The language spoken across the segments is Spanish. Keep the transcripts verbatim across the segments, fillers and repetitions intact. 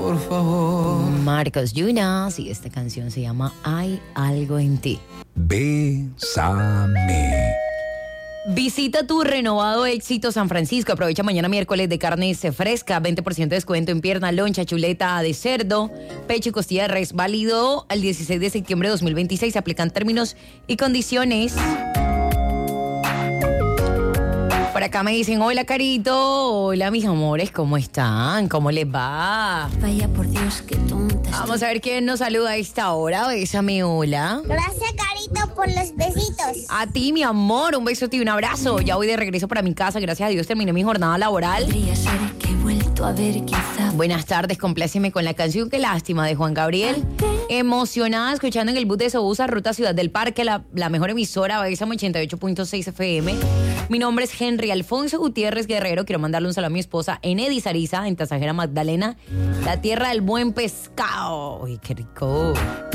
por favor. Marcos Yunas, y esta canción se llama Hay algo en ti. Bésame. Visita tu renovado Éxito San Francisco. Aprovecha mañana miércoles de carne fresca, veinte por ciento de descuento en pierna, loncha, chuleta de cerdo, pecho y costilla de res. Válido al dieciséis de septiembre de dos mil veintiséis. Se aplican términos y condiciones. Por acá me dicen, hola Carito, hola mis amores, ¿cómo están? ¿Cómo les va? Vaya por Dios, qué tonta. Vamos a ver quién nos saluda a esta hora. Bésame, hola. Gracias, Carito, por los besitos. A ti, mi amor, un beso y un abrazo. Ya voy de regreso para mi casa, gracias a Dios terminé mi jornada laboral. Podría ser que he vuelto a ver quizá. Buenas tardes, compláceme con la canción Qué lástima de Juan Gabriel. Emocionada escuchando en el bus de Sobusa, ruta Ciudad del Parque, la, la mejor emisora, Bésame ochenta y ocho punto seis F M. Mi nombre es Henry Alfonso Gutiérrez Guerrero. Quiero mandarle un saludo a mi esposa Enedi Sariza, en Tasajera Magdalena, la tierra del buen pescado. Uy, qué rico.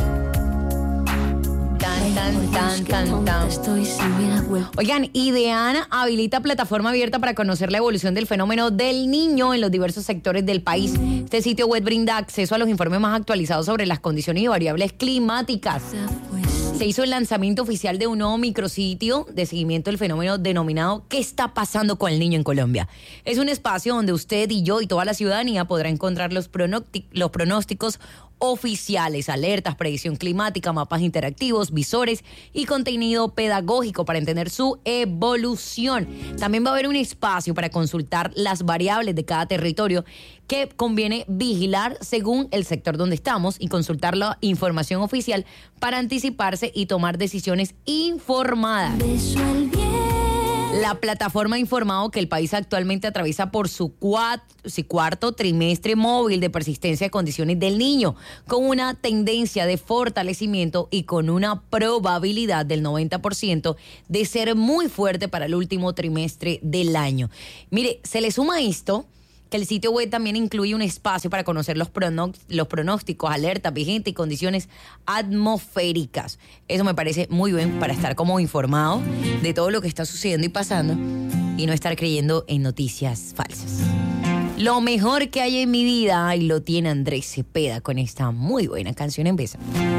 Tan, tan, tan, tan, tan. Estoy si hubiera vuelto. Oigan, IDEAN habilita plataforma abierta para conocer la evolución del fenómeno del niño en los diversos sectores del país. Este sitio web brinda acceso a los informes más actualizados sobre las condiciones y variables climáticas. Se hizo el lanzamiento oficial de un nuevo micrositio de seguimiento del fenómeno denominado ¿Qué está pasando con el niño en Colombia? Es un espacio donde usted y yo y toda la ciudadanía podrá encontrar los, pronóstic- los pronósticos oficiales, alertas, predicción climática, mapas interactivos, visores y contenido pedagógico para entender su evolución. También va a haber un espacio para consultar las variables de cada territorio que conviene vigilar según el sector donde estamos y consultar la información oficial para anticiparse y tomar decisiones informadas. Beso al bien. La plataforma ha informado que el país actualmente atraviesa por su, cuat, su cuarto trimestre móvil de persistencia de condiciones del niño, con una tendencia de fortalecimiento y con una probabilidad del noventa por ciento de ser muy fuerte para el último trimestre del año. Mire, se le suma esto que el sitio web también incluye un espacio para conocer los, prono- los pronósticos, alertas vigentes y condiciones atmosféricas. Eso me parece muy bien para estar como informado de todo lo que está sucediendo y pasando y no estar creyendo en noticias falsas. Lo mejor que hay en mi vida y lo tiene Andrés Cepeda con esta muy buena canción en Bésame.